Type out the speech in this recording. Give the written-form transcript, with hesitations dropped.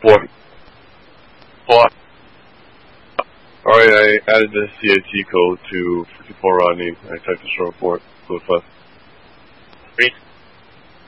What? Alright, I added the CAT code to 54 Rodney. I typed the short report. So fast.